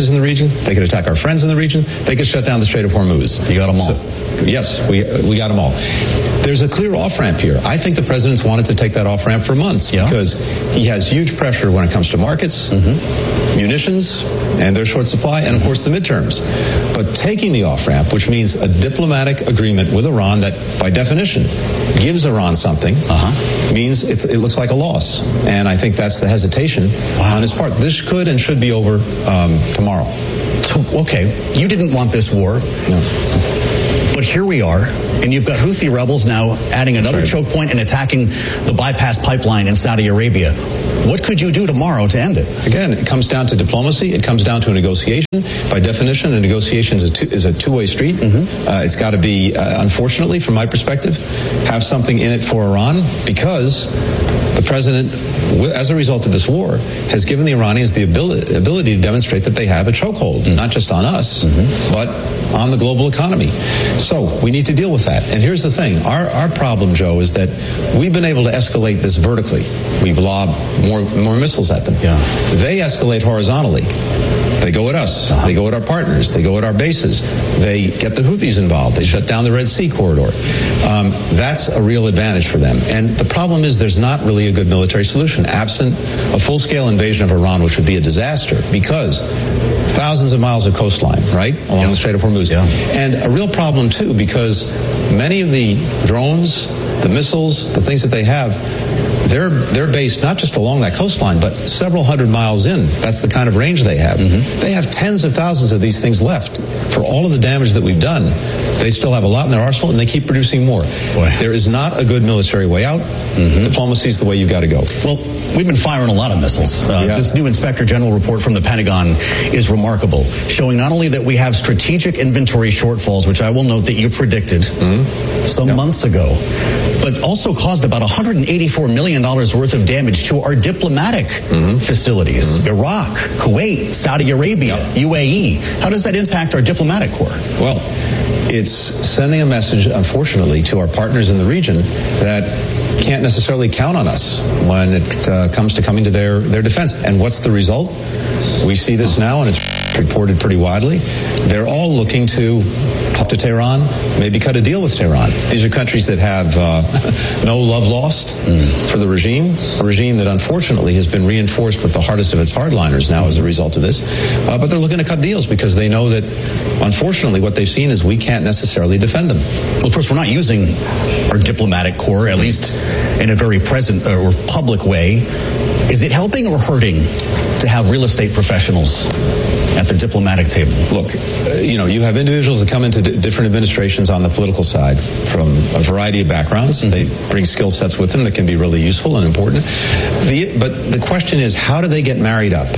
region. They could attack our friends in the region. They could shut down the Strait of Hormuz. You got them all. So, yes, we we got them all. There's a clear off-ramp here. I think the president's wanted to take that off-ramp for months yeah. because he has huge pressure when it comes to markets, mm-hmm. munitions, and their short supply, and of course the midterms. But taking the off-ramp, which means a diplomatic agreement with Iran that, by definition, gives Iran something, uh-huh. means it's, it looks like a loss. And I think that's the hesitation wow. on his part. This could and should be over um, tomorrow. So, okay, you didn't want this war. No. But here we are, and you've got Houthi rebels now adding another choke point and attacking the bypass pipeline in Saudi Arabia. What could you do tomorrow to end it? Again, it comes down to diplomacy. It comes down to a negotiation. By definition, a negotiation is a, two, is a two-way street. Mm-hmm. Uh, it's got to be, uh, unfortunately, from my perspective, have something in it for Iran because the president, as a result of this war, has given the Iranians the ability, ability to demonstrate that they have a chokehold, mm-hmm. not just on us, mm-hmm. but on the global economy. So we need to deal with that. And here's the thing. Our, our problem, Joe, is that we've been able to escalate this vertically. We've lobbed more, more missiles at them. Yeah. They escalate horizontally. They go at us. Uh-huh. They go at our partners. They go at our bases. They get the Houthis involved. They shut down the Red Sea corridor. Um, that's a real advantage for them. And the problem is there's not really a good military solution, absent a full-scale invasion of Iran, which would be a disaster, because thousands of miles of coastline, right, along yeah. the Strait of Hormuz. Yeah. And a real problem, too, because many of the drones, the missiles, the things that they have, They're they're based not just along that coastline, but several hundred miles in. That's the kind of range they have. Mm-hmm. They have tens of thousands of these things left. For all of the damage that we've done, they still have a lot in their arsenal, and they keep producing more. Boy. There is not a good military way out. Mm-hmm. Diplomacy is the way you've got to go. Well, we've been firing a lot of missiles. Uh, yeah. This new Inspector General report from the Pentagon is remarkable, showing not only that we have strategic inventory shortfalls, which I will note that you predicted mm-hmm. some yep. months ago, but also caused about one hundred eighty-four million dollars worth of damage to our diplomatic mm-hmm. facilities. Mm-hmm. Iraq, Kuwait, Saudi Arabia, yep. U A E. How does that impact our diplomatic corps? Well, it's sending a message, unfortunately, to our partners in the region that can't necessarily count on us when it uh, comes to coming to their, their defense. And what's the result? We see this now, and it's reported pretty widely. They're all looking to talk to Tehran, maybe cut a deal with Tehran. These are countries that have uh, no love lost mm. for the regime, a regime that unfortunately has been reinforced with the hardest of its hardliners now as a result of this. Uh, but they're looking to cut deals because they know that, unfortunately, what they've seen is we can't necessarily defend them. Well, of course, we're not using our diplomatic corps, at least in a very present or public way. Is it helping or hurting to have real estate professionals at the diplomatic table? Look, uh, you know, you have individuals that come into d- different administrations on the political side from a variety of backgrounds. Mm-hmm. They bring skill sets with them that can be really useful and important. The, but the question is, how do they get married up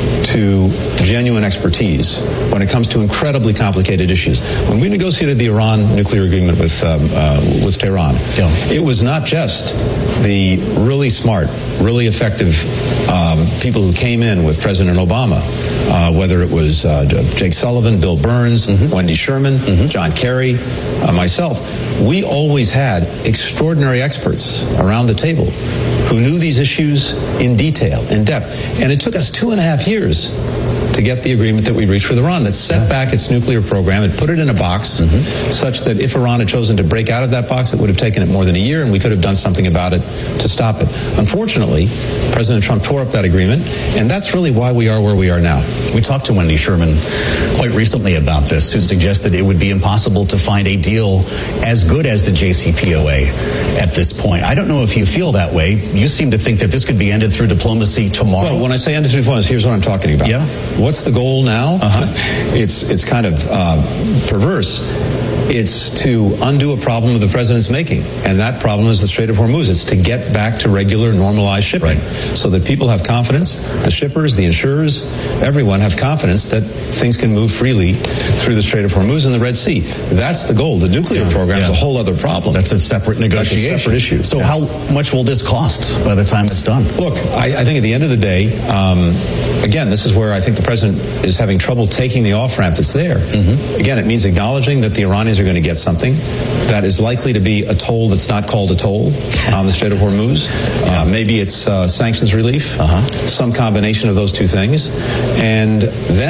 to genuine expertise when it comes to incredibly complicated issues? When we negotiated the Iran nuclear agreement with um, uh, with Tehran, yeah. it was not just the really smart, really effective um, people who came in with President Obama, uh, whether it was uh, Jake Sullivan, Bill Burns, mm-hmm. Wendy Sherman, mm-hmm. John Kerry, uh, myself. We always had extraordinary experts around the table who knew these issues in detail, in depth. And it took us two and a half years to get the agreement that we reached with Iran that set back its nuclear program and put it in a box mm-hmm. such that if Iran had chosen to break out of that box, it would have taken it more than a year, and we could have done something about it to stop it. Unfortunately, President Trump tore up that agreement, and that's really why we are where we are now. We talked to Wendy Sherman quite recently about this, who suggested it would be impossible to find a deal as good as the J C P O A at this point. I don't know if you feel that way. You seem to think that this could be ended through diplomacy tomorrow. Well, when I say ended through diplomacy, here's what I'm talking about. Yeah. What's the goal now? Uh-huh. It's it's kind of uh, perverse. It's to undo a problem the president's making, and that problem is the Strait of Hormuz. It's to get back to regular, normalized shipping, right. so that people have confidence, the shippers, the insurers, everyone have confidence that things can move freely through the Strait of Hormuz and the Red Sea. That's the goal. The nuclear yeah. program is yeah. a whole other problem. That's a separate negotiation. That's a separate issue. So yeah. how much will this cost by the time it's done? Look, I, I think at the end of the day, um, again, this is where I think the president is having trouble taking the off-ramp that's there. Mm-hmm. Again, it means acknowledging that the Iranians are going to get something that is likely to be a toll that's not called a toll on the Strait of Hormuz. Uh, maybe it's uh, sanctions relief, uh-huh. some combination of those two things. And then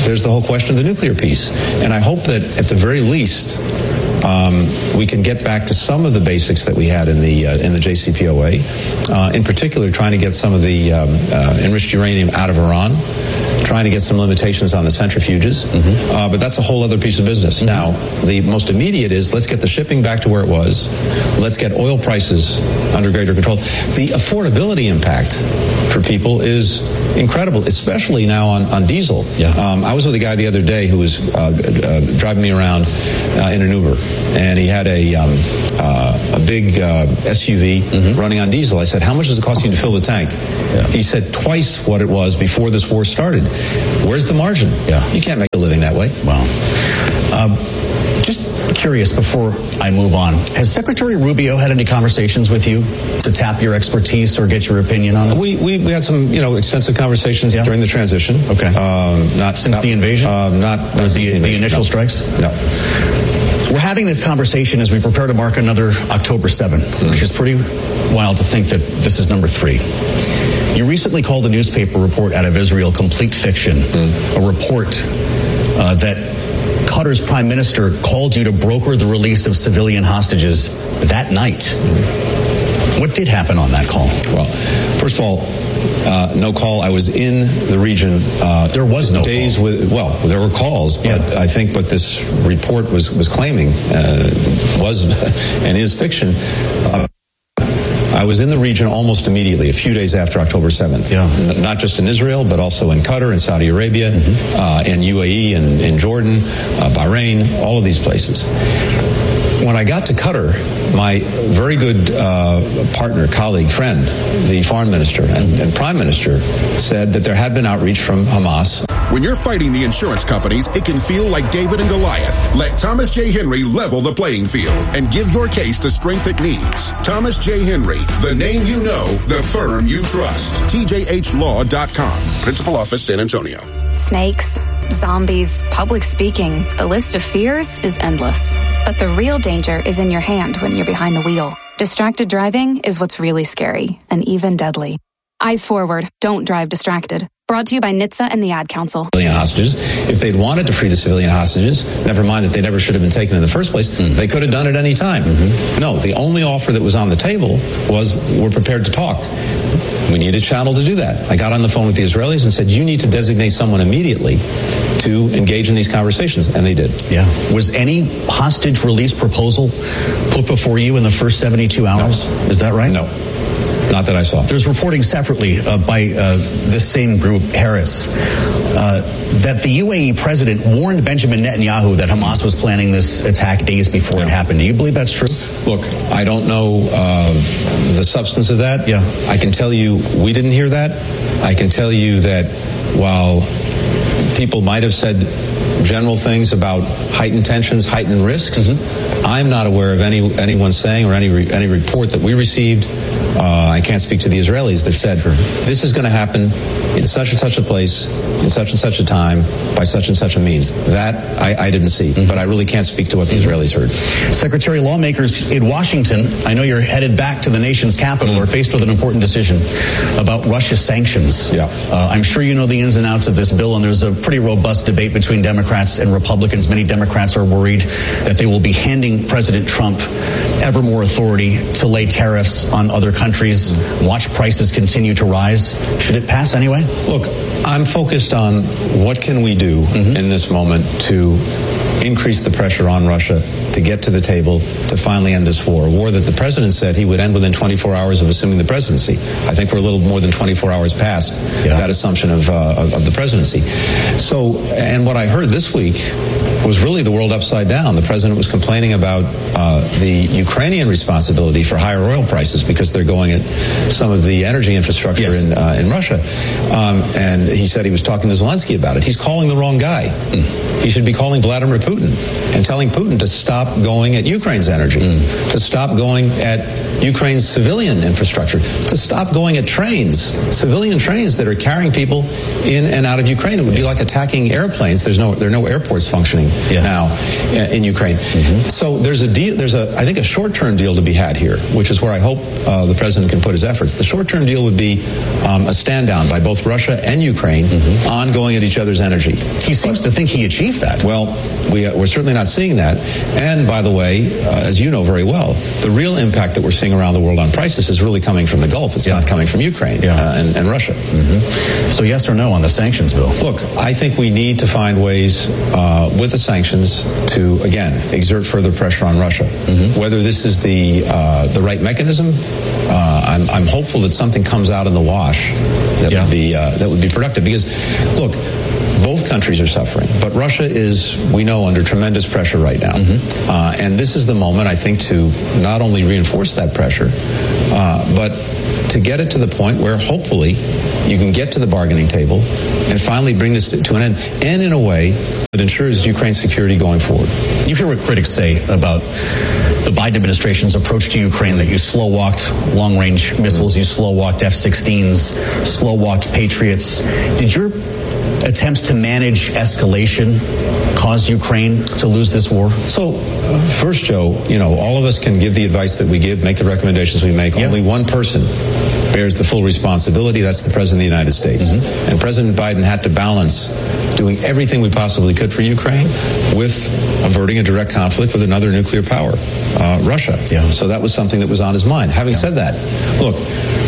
there's the whole question of the nuclear piece. And I hope that at the very least, um, we can get back to some of the basics that we had in the uh, in the J C P O A. Uh, in particular, trying to get some of the um, uh, enriched uranium out of Iran, trying to get some limitations on the centrifuges. Mm-hmm. Uh, but that's a whole other piece of business. Mm-hmm. Now, the most immediate is let's get the shipping back to where it was. Let's get oil prices under greater control. The affordability impact for people is incredible, especially now on, on diesel. Yeah. Um, I was with a guy the other day who was uh, uh, driving me around uh, in an Uber, and he had a um, uh, a big uh, S U V mm-hmm. running on diesel. I said, how much does it cost you to fill the tank? Yeah. He said twice what it was before this war started. Where's the margin? Yeah. You can't make a living that way. Wow. Um, just curious before I move on, has Secretary Rubio had any conversations with you to tap your expertise or get your opinion on it? We we, we had some, you know, extensive conversations yeah. during the transition. Okay. Um, not since not, the invasion? Um, not, not the, since the, the initial no. strikes? No. We're having this conversation as we prepare to mark another October seventh, mm-hmm. which is pretty wild to think that this is number three. You recently called a newspaper report out of Israel complete fiction, mm. a report uh, that Qatar's prime minister called you to broker the release of civilian hostages that night. Mm. What did happen on that call? Well, first of all, uh, no call. I was in the region. Uh, there was no days call. with. Well, there were calls, but yeah. I think what this report was was claiming uh, was and is fiction. Uh, I was in the region almost immediately, a few days after October seventh. Yeah. N- not just in Israel, but also in Qatar and Saudi Arabia, mm-hmm. uh, and U A E and in Jordan, uh, Bahrain, all of these places. When I got to Qatar, my very good uh, partner, colleague, friend, the foreign minister and, and prime minister, said that there had been outreach from Hamas. When you're fighting the insurance companies, it can feel like David and Goliath. Let Thomas J. Henry level the playing field and give your case the strength it needs. Thomas J. Henry, the name you know, the firm you trust. T J H law dot com. Principal Office, San Antonio. Snakes, zombies, public speaking. The list of fears is endless. But the real danger is in your hand when you're behind the wheel. Distracted driving is what's really scary and even deadly. Eyes forward. Don't drive distracted. Brought to you by N H T S A and the Ad Council. Civilian hostages. If they'd wanted to free the civilian hostages, never mind that they never should have been taken in the first place, mm-hmm. they could have done it any time. Mm-hmm. No, the only offer that was on the table was we're prepared to talk. We need a channel to do that. I got on the phone with the Israelis and said, you need to designate someone immediately to engage in these conversations, and they did. Yeah. Was any hostage release proposal put before you in the first seventy-two hours? No. Is that right? No. Not that I saw. There's reporting separately uh, by uh, this same group, Harris, uh, that the U A E president warned Benjamin Netanyahu that Hamas was planning this attack days before yeah. it happened. Do you believe that's true? Look, I don't know uh, the substance of that. Yeah. I can tell you we didn't hear that. I can tell you that while people might have said general things about heightened tensions, heightened risks, mm-hmm. I'm not aware of any anyone saying or any re, any report that we received. Uh, I can't speak to the Israelis that said this is going to happen in such and such a place, in such and such a time, by such and such a means. That I, I didn't see, mm-hmm. but I really can't speak to what the Israelis heard. Secretary, lawmakers in Washington, I know you're headed back to the nation's capital, mm-hmm. are faced with an important decision about Russia sanctions. Yeah. Uh, I'm sure you know the ins and outs of this bill, and there's a pretty robust debate between Democrats and Republicans. Many Democrats are worried that they will be handing President Trump ever more authority to lay tariffs on other countries, watch prices continue to rise. Should it pass anyway? Look, I'm focused on what can we do mm-hmm. in this moment to increase the pressure on Russia to get to the table to finally end this war, a war that the president said he would end within twenty-four hours of assuming the presidency. I think we're a little more than twenty-four hours past yeah. that assumption of, uh, of, of the presidency. So, and what I heard this week was really the world upside down. The president was complaining about uh, the Ukrainian responsibility for higher oil prices because they're going at some of the energy infrastructure yes. in uh, in Russia. Um, and he said he was talking to Zelensky about it. He's calling the wrong guy. Mm. He should be calling Vladimir Putin and telling Putin to stop going at Ukraine's energy, mm. to stop going at Ukraine's civilian infrastructure, to stop going at trains, civilian trains that are carrying people in and out of Ukraine. It would be like attacking airplanes. There's no, there are no airports functioning yeah. now in Ukraine. Mm-hmm. So there's a deal, there's a, I think, a short-term deal to be had here, which is where I hope uh, the president can put his efforts. The short-term deal would be um, a stand-down by both Russia and Ukraine mm-hmm. on going at each other's energy. He seems to think he achieved that. Well, we, uh, we're certainly not seeing that. And by the way, uh, as you know very well, the real impact that we're seeing around the world on prices is really coming from the Gulf. It's yeah. not coming from Ukraine yeah. uh, and, and Russia. Mm-hmm. So yes or no on the sanctions bill? Look, I think we need to find ways uh, with the sanctions to, again, exert further pressure on Russia. Mm-hmm. Whether this is the uh, the right mechanism, uh, I'm, I'm hopeful that something comes out in the wash that yeah. would be uh, that would be productive. Because, look, both countries are suffering, but Russia is, we know, under tremendous pressure right now. Mm-hmm. Uh, and this is the moment, I think, to not only reinforce that pressure, uh, but to get it to the point where hopefully you can get to the bargaining table and finally bring this to an end, and in a way that ensures Ukraine's security going forward. You hear what critics say about the Biden administration's approach to Ukraine, that you slow-walked long-range missiles, you slow-walked F sixteens, slow-walked Patriots. Did your attempts to manage escalation cause Ukraine to lose this war? So, uh, first, Joe, you know, all of us can give the advice that we give, make the recommendations we make. Yeah. Only one person bears the full responsibility. That's the President of the United States. Mm-hmm. And President Biden had to balance doing everything we possibly could for Ukraine with averting a direct conflict with another nuclear power, uh, Russia. Yeah. So that was something that was on his mind. Having yeah. said that, look,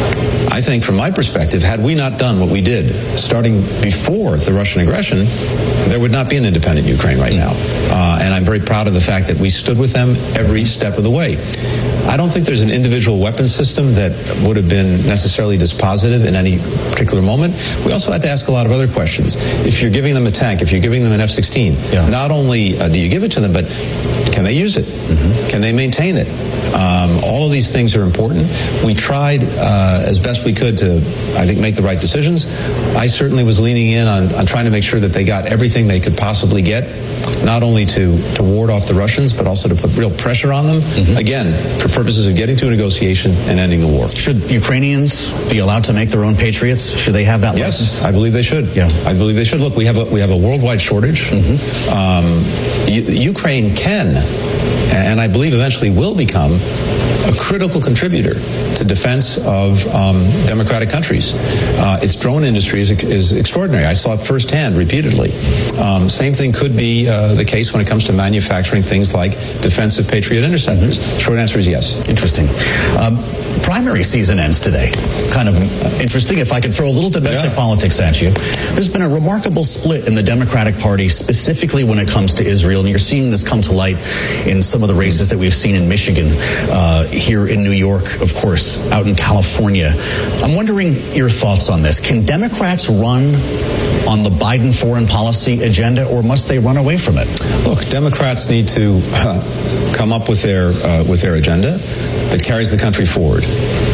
I think from my perspective, had we not done what we did starting before the Russian aggression, there would not be an independent Ukraine right now. Uh, and I'm very proud of the fact that we stood with them every step of the way. I don't think there's an individual weapon system that would have been necessarily dispositive in any particular moment. We also had to ask a lot of other questions. If you're giving them a tank, if you're giving them an F sixteen, yeah. not only uh, do you give it to them, but can they use it? Mm-hmm. Can they maintain it? Um, all of these things are important. We tried uh, as best we could to, I think, make the right decisions. I certainly was leaning in on, on trying to make sure that they got everything they could possibly get, not only to, to ward off the Russians, but also to put real pressure on them, mm-hmm. again, for purposes of getting to a negotiation and ending the war. Should Ukrainians be allowed to make their own Patriots? Should they have that yes, license? I believe they should. Yeah. I believe they should. Look, we have a, we have a worldwide shortage. Mm-hmm. Um, U- Ukraine can, and I believe eventually will become, a critical contributor to defense of um, democratic countries. Uh, its drone industry is, is extraordinary. I saw it firsthand repeatedly. Um, same thing could be uh, the case when it comes to manufacturing things like defensive Patriot interceptors. Mm-hmm. Short answer is yes. Interesting. Um, primary season ends today. Kind of interesting. If I could throw a little domestic yeah. politics at you. There's been a remarkable split in the Democratic Party, specifically when it comes to Israel. And you're seeing this come to light in some of the races that we've seen in Michigan, uh, here in New York, of course, out in California. I'm wondering your thoughts on this. Can Democrats run on the Biden foreign policy agenda, or must they run away from it? Look, Democrats need to uh, come up with their uh, with their agenda that carries the country forward.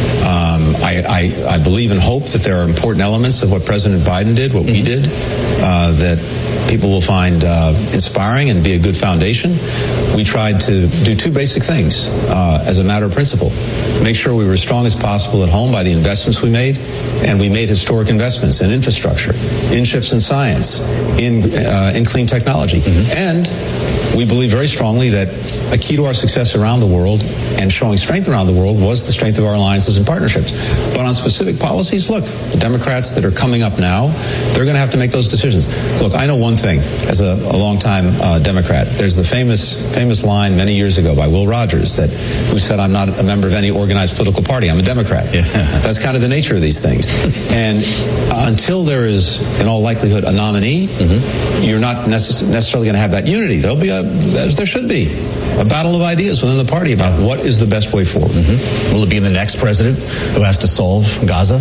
Um, I, I, I believe and hope that there are important elements of what President Biden did, what mm-hmm. we did, uh, that people will find uh, inspiring and be a good foundation. We tried to do two basic things uh, as a matter of principle. Make sure we were as strong as possible at home by the investments we made, and we made historic investments in infrastructure, in chips and science, in uh, in clean technology. Mm-hmm. And we believe very strongly that a key to our success around the world and showing strength around the world was the strength of our alliances and partnerships. But on specific policies, look, the Democrats that are coming up now, they're going to have to make those decisions. Look, I know one thing as a, a longtime uh, Democrat. There's the famous famous line many years ago by Will Rogers that who said, "I'm not a member of any organized political party. I'm a Democrat." Yeah. That's kind of the nature of these things. And uh, until there is, in all likelihood, a nominee, mm-hmm. you're not necess- necessarily going to have that unity. There'll be a, as there should be, a battle of ideas within the party about what is the best way forward. Mm-hmm. Will it be the next president who has to solve Gaza?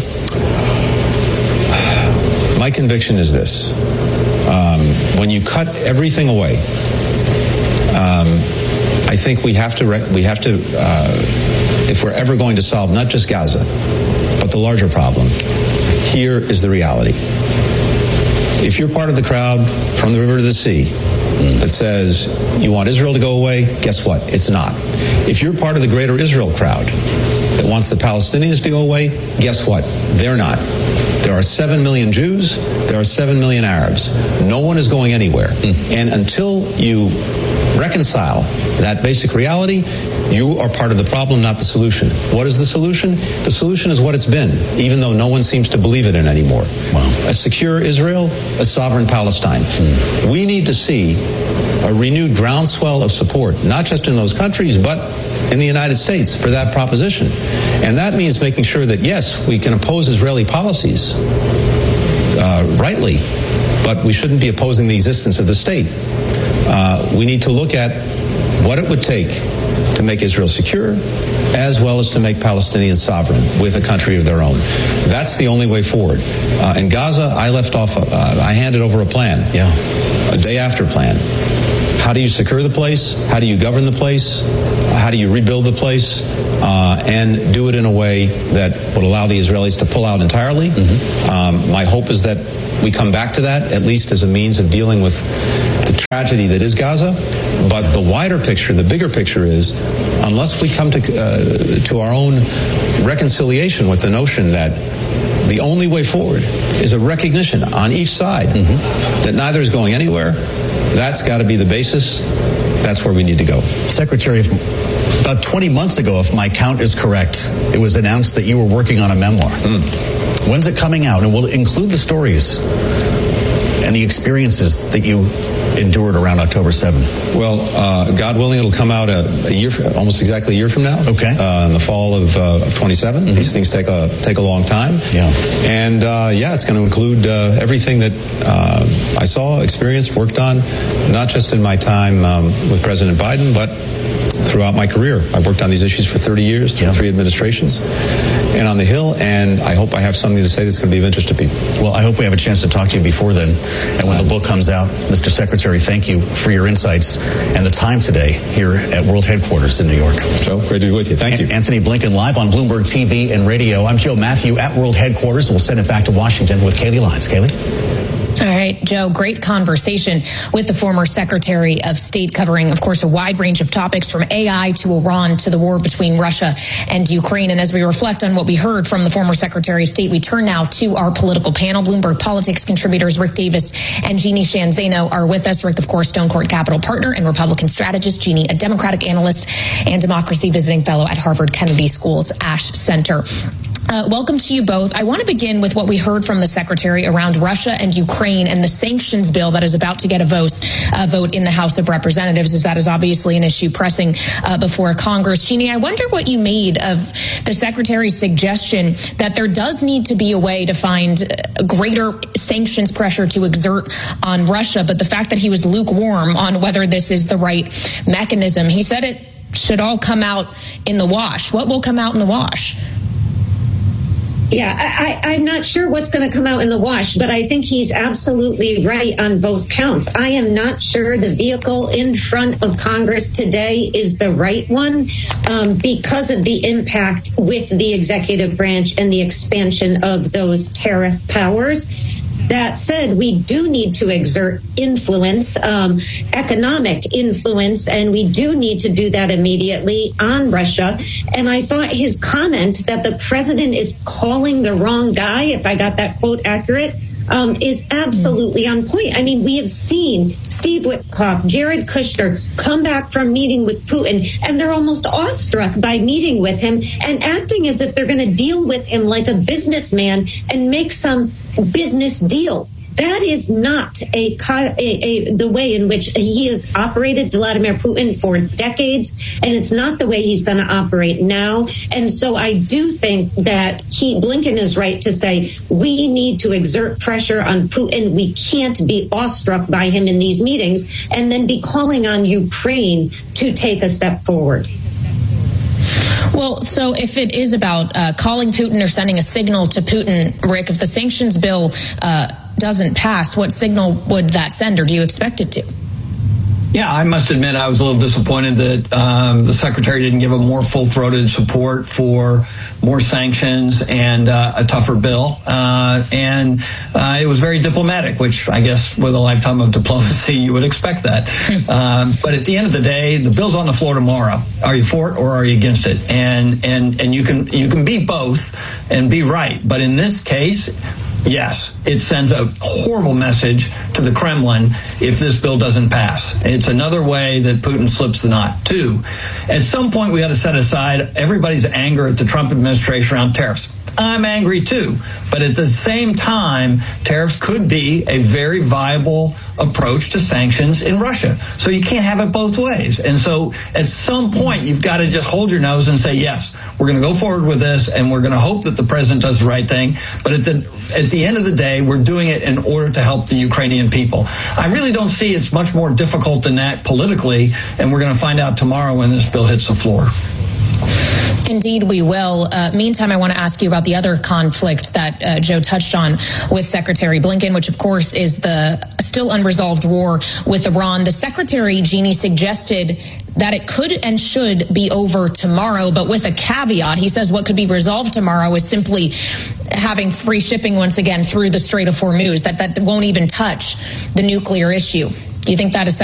My conviction is this. Um, when you cut everything away, um, I think we have to, rec- we have to uh, if we're ever going to solve not just Gaza, but the larger problem, here is the reality. If you're part of the crowd from the river to the sea mm. that says you want Israel to go away, guess what? It's not. If you're part of the greater Israel crowd that wants the Palestinians to go away, guess what? They're not. There are seven million Jews. There are seven million Arabs. No one is going anywhere. Mm. And until you reconcile that basic reality, you are part of the problem, not the solution. What is the solution? The solution is what it's been, even though no one seems to believe it in anymore. Wow. A secure Israel, a sovereign Palestine. Mm. We need to see a renewed groundswell of support, not just in those countries, but in the United States for that proposition. And that means making sure that, yes, we can oppose Israeli policies uh, rightly, but we shouldn't be opposing the existence of the state. Uh, we need to look at what it would take to make Israel secure, as well as to make Palestinians sovereign with a country of their own. That's the only way forward. Uh, in Gaza, I left off, uh, I handed over a plan, yeah, a day after plan. How do you secure the place? How do you govern the place? How do you rebuild the place? Uh, and do it in a way that would allow the Israelis to pull out entirely. Mm-hmm. Um, my hope is that we come back to that, at least as a means of dealing with the tragedy that is Gaza. But the wider picture, the bigger picture is, unless we come to uh, to our own reconciliation with the notion that the only way forward is a recognition on each side mm-hmm. that neither is going anywhere, that's got to be the basis. That's where we need to go. Secretary, about twenty months ago, if my count is correct, it was announced that you were working on a memoir. Mm. When's it coming out? And will it include the stories and the experiences that you endured around October seventh? Well, uh, God willing, it'll come out a, a year, almost exactly a year from now. Okay. Uh, in the fall of, uh, of twenty-seven. Mm-hmm. These things take a take a long time. Yeah. And uh, yeah, it's going to include uh, everything that uh, I saw, experienced, worked on, not just in my time um, with President Biden, but throughout my career. I've worked on these issues for thirty years, through yeah. three administrations, and on the Hill, and I hope I have something to say that's going to be of interest to people. Well, I hope we have a chance to talk to you before then. And when the book comes out, Mister Secretary, thank you for your insights and the time today here at World Headquarters in New York. Joe, great to be with you. Thank you. Antony Blinken live on Bloomberg T V and radio. I'm Joe Matthew at World Headquarters. We'll send it back to Washington with Kaylee Lyons. Kaylee? All right, Joe, great conversation with the former Secretary of State, covering, of course, a wide range of topics from A I to Iran to the war between Russia and Ukraine. And as we reflect on what we heard from the former Secretary of State, we turn now to our political panel. Bloomberg Politics contributors Rick Davis and Jeannie Sheehan Zaino are with us. Rick, of course, Stone Court Capital partner and Republican strategist. Jeannie, a Democratic analyst and democracy visiting fellow at Harvard Kennedy School's Ash Center. Uh, welcome to you both. I want to begin with what we heard from the Secretary around Russia and Ukraine and the sanctions bill that is about to get a vote, uh, vote in the House of Representatives, as that is obviously an issue pressing uh, before Congress. Jeannie, I wonder what you made of the Secretary's suggestion that there does need to be a way to find greater sanctions pressure to exert on Russia, but the fact that he was lukewarm on whether this is the right mechanism. He said it should all come out in the wash. What will come out in the wash? Yeah, I, I'm not sure what's going to come out in the wash, but I think he's absolutely right on both counts. I am not sure the vehicle in front of Congress today is the right one um, because of the impact with the executive branch and the expansion of those tariff powers. That said, we do need to exert influence, um, economic influence, and we do need to do that immediately on Russia. And I thought his comment that the president is calling the wrong guy, if I got that quote accurate, um, is absolutely on point. I mean, we have seen Steve Witkoff, Jared Kushner come back from meeting with Putin, and they're almost awestruck by meeting with him and acting as if they're going to deal with him like a businessman and make some business deal. That is not a, a, a the way in which he has operated, Vladimir Putin, for decades, and it's not the way he's going to operate now. And so I do think that he, Blinken is right to say we need to exert pressure on Putin. We can't be awestruck by him in these meetings and then be calling on Ukraine to take a step forward. Well, so if it is about uh, calling Putin or sending a signal to Putin, Rick, if the sanctions bill uh, doesn't pass, what signal would that send, or do you expect it to? Yeah, I must admit I was a little disappointed that um, the secretary didn't give a more full-throated support for more sanctions and uh, a tougher bill. Uh, and uh, it was very diplomatic, which I guess with a lifetime of diplomacy, you would expect that. um, but at the end of the day, the bill's on the floor tomorrow. Are you for it or are you against it? And and and you can you can be both and be right. But in this case, yes, it sends a horrible message to the Kremlin if this bill doesn't pass. It's another way that Putin slips the knot. Two, at some point we got to set aside everybody's anger at the Trump administration around tariffs. I'm angry too. But at the same time, tariffs could be a very viable approach to sanctions in Russia. So you can't have it both ways. And so at some point, you've got to just hold your nose and say, yes, we're going to go forward with this, and we're going to hope that the president does the right thing. But at the at the end of the day, we're doing it in order to help the Ukrainian people. I really don't see it's much more difficult than that politically, and we're going to find out tomorrow when this bill hits the floor. Indeed, we will. Uh, meantime, I want to ask you about the other conflict that uh, Joe touched on with Secretary Blinken, which, of course, is the still unresolved war with Iran. The Secretary, Jeannie, suggested that it could and should be over tomorrow, but with a caveat. He says what could be resolved tomorrow is simply having free shipping once again through the Strait of Hormuz, that that won't even touch the nuclear issue. Do you think that is